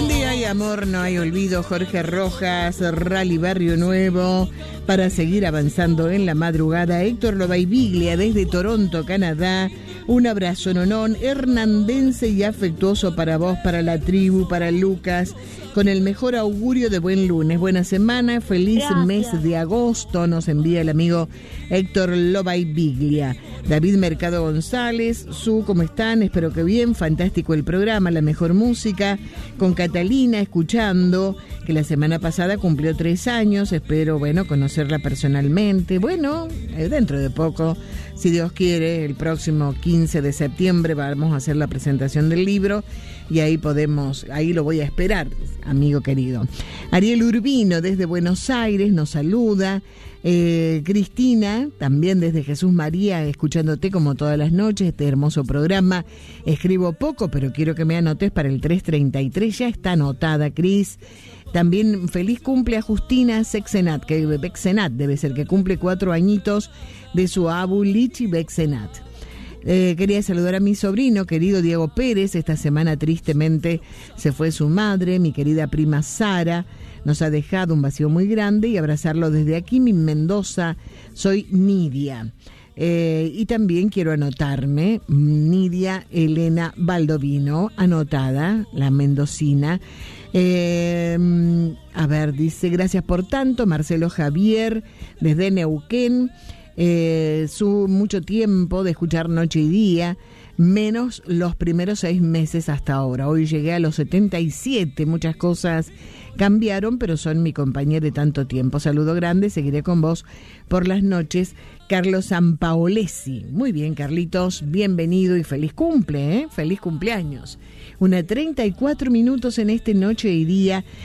Donde hay amor no hay olvido. Jorge Rojas, Rally Barrio Nuevo, para seguir avanzando en la madrugada. Héctor Lobaibiglia desde Toronto, Canadá. Un abrazo nonón, hernandense y afectuoso para vos, para la tribu, para Lucas, con el mejor augurio de buen lunes, buena semana, feliz mes de agosto, nos envía el amigo Héctor Lobaibiglia. David Mercado González, ¿cómo están? Espero que bien, fantástico el programa, la mejor música, con Catalina escuchando, que la semana pasada cumplió 3 años, espero, conocerla personalmente, dentro de poco, si Dios quiere, el próximo 15 de septiembre vamos a hacer la presentación del libro y ahí lo voy a esperar, amigo querido. Ariel Urbino desde Buenos Aires nos saluda. Cristina, también desde Jesús María, escuchándote como todas las noches, este hermoso programa. Escribo poco, pero quiero que me anotes para el 333, ya está anotada, Cris. También feliz cumple a Justina Bexenat, debe ser, que cumple 4 añitos de su abu Lichi Bexenat. Quería saludar a mi sobrino, querido Diego Pérez. Esta semana tristemente se fue su madre, mi querida prima Sara. Nos ha dejado un vacío muy grande y abrazarlo desde aquí, mi Mendoza. Soy Nidia. Y también quiero anotarme, Nidia Elena Baldovino, anotada, la mendocina. Dice, gracias por tanto, Marcelo Javier, desde Neuquén. Su mucho tiempo de escuchar noche y día, menos los primeros 6 meses hasta ahora. Hoy llegué a los 77, muchas cosas cambiaron, pero son mi compañero de tanto tiempo. Saludo grande, seguiré con vos por las noches. Carlos Sampaolesi. Muy bien, Carlitos, bienvenido y feliz cumple, feliz cumpleaños. 1:34 en este noche y día.